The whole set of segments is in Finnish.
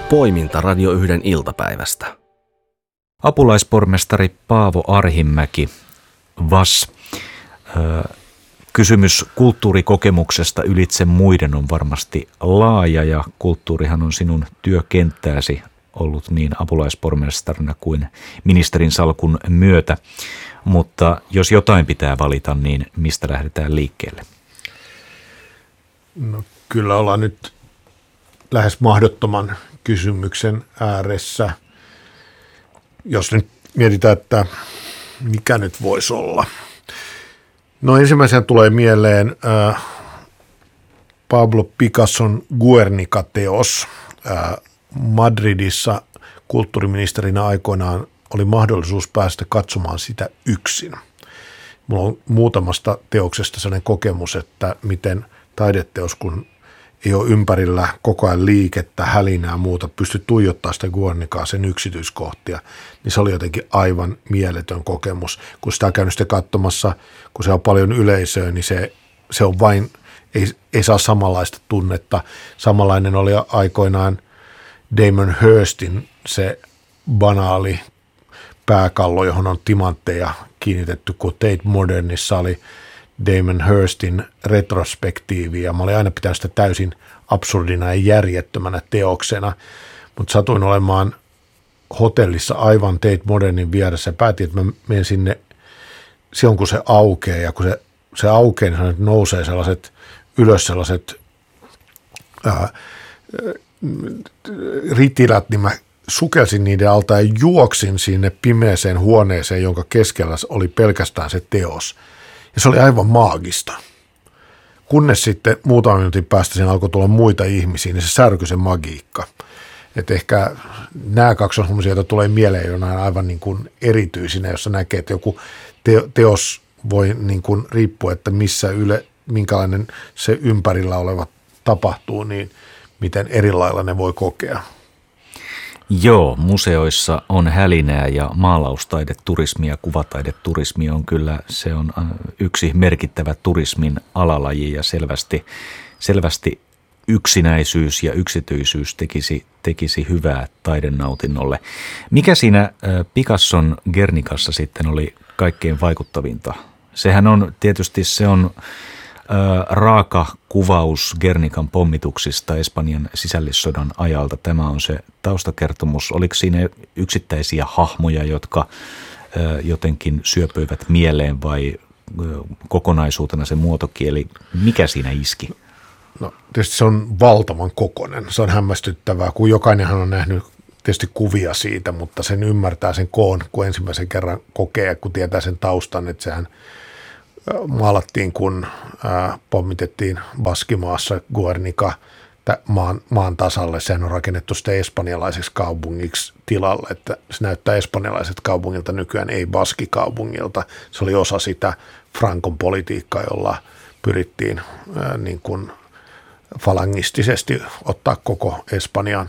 Poiminta Radio 1 iltapäivästä. Apulaispormestari Paavo Arhimäki, VAS. Kysymys kulttuurikokemuksesta ylitse muiden on varmasti laaja ja kulttuurihan on sinun työkenttääsi ollut niin apulaispormestarina kuin ministerin salkun myötä. Mutta jos jotain pitää valita, niin mistä lähdetään liikkeelle? No, kyllä ollaan nyt lähes mahdottoman kysymyksen ääressä. Jos nyt mietitään, että mikä nyt voisi olla. No ensimmäisenä tulee mieleen Pablo Picasson Guernica-teos. Madridissa kulttuuriministerinä aikoinaan oli mahdollisuus päästä katsomaan sitä yksin. Mulla on muutamasta teoksesta sellainen kokemus, että miten taideteos, kun ei ole ympärillä koko ajan liikettä, hälinää muuta, pysty tuijottaa sitä Guernicaa, sen yksityiskohtia, niin se oli jotenkin aivan mieletön kokemus. Kun sitä on käynyt sitten katsomassa, kun se on paljon yleisöä, niin se on vain, ei saa samanlaista tunnetta. Samanlainen oli aikoinaan Damon Hirstin se banaali pääkallo, johon on timantteja kiinnitetty, kun Tate Modernissa oli Damon Hirstin retrospektiivi, ja mä olin aina pitänyt sitä täysin absurdina ja järjettömänä teoksena, mutta satuin olemaan hotellissa aivan Tate Modernin vieressä ja päätin, että mä menen sinne silloin, kun se aukeaa, ja kun se aukeaa, niin nousee sellaiset ritilät, niin mä sukelsin niiden alta ja juoksin sinne pimeäseen huoneeseen, jonka keskellä oli pelkästään se teos. Ja se oli aivan maagista. Kunnes sitten muutaman minuutin päästä siinä alkoi tulla muita ihmisiä, niin se särkyi se magiikka. Että ehkä nämä kaksi on sellaisia, joita tulee mieleen jonain aivan niin kuin erityisinä, jossa näkee, että joku teos voi niin kuin riippua, että minkälainen se ympärillä oleva tapahtuu, niin miten eri lailla ne voi kokea. Joo, museoissa on hälinää ja maalaustaide-turismi ja kuvataideturismi on kyllä, se on yksi merkittävä turismin alalaji ja selvästi yksinäisyys ja yksityisyys tekisi hyvää taidenautinnolle. Mikä siinä Picasson Guernicassa sitten oli kaikkein vaikuttavinta? Sehän on tietysti raaka kuvaus Guernican pommituksista Espanjan sisällissodan ajalta. Tämä on se taustakertomus. Oliko siinä yksittäisiä hahmoja, jotka jotenkin syöpöivät mieleen vai kokonaisuutena se muotokieli? Mikä siinä iski? No tietysti se on valtavan kokoinen. Se on hämmästyttävää, kun jokainenhan on nähnyt tietysti kuvia siitä, mutta sen ymmärtää sen koon, kun ensimmäisen kerran kokee, kun tietää sen taustan, että sehän maalattiin, kun pommitettiin Baskimaassa Guernica maan tasalle. Sehän on rakennettu sitten espanjalaiseksi kaupungiksi tilalle, että se näyttää espanjalaiset kaupungilta nykyään, ei baskikaupungilta. Se oli osa sitä Francon politiikkaa, jolla pyrittiin niin kuin falangistisesti ottaa koko Espanjan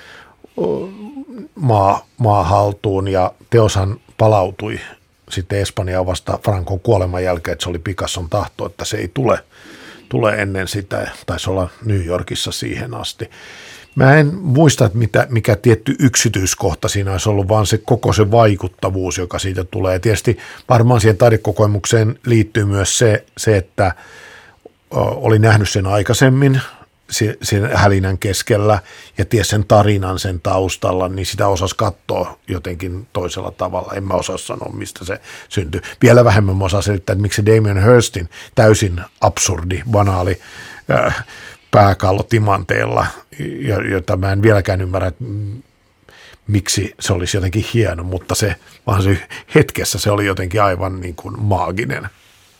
maa haltuun, ja teoshan palautui sitten Espanjaan vasta Francon kuoleman jälkeen, että se oli Picasson tahto, että se ei tule ennen sitä, taisi olla New Yorkissa siihen asti. Mä en muista, että mikä tietty yksityiskohta siinä olisi ollut, vaan se koko se vaikuttavuus, joka siitä tulee. Tietysti varmaan siihen taidekokemukseen liittyy myös se että oli nähnyt sen aikaisemmin, sen hälinän keskellä ja ties sen tarinan sen taustalla, niin sitä osasi katsoa jotenkin toisella tavalla. En mä osaa sanoa, mistä se syntyi. Vielä vähemmän mä osaan selittää, että miksi Damon Hirstin täysin absurdi, banaali pääkallo timanteella, jota mä en vieläkään ymmärrä, että miksi se olisi jotenkin hieno, mutta se hetkessä se oli jotenkin aivan niin kuin maaginen.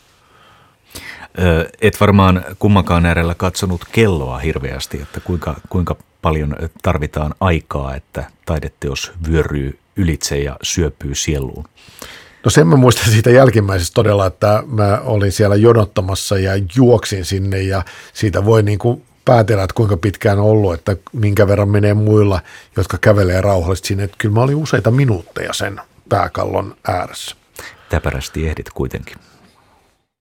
Et varmaan kummankaan äärellä katsonut kelloa hirveästi, että kuinka paljon tarvitaan aikaa, että taideteos vyöryy ylitse ja syöpyy sieluun. No sen mä muistan siitä jälkimmäisestä todella, että mä olin siellä jonottamassa ja juoksin sinne, ja siitä voi niin kuin päätellä, että kuinka pitkään on ollut, että minkä verran menee muilla, jotka kävelee rauhallisesti sinne. Että kyllä mä olin useita minuutteja sen pääkallon ääressä. Täpärästi ehdit kuitenkin.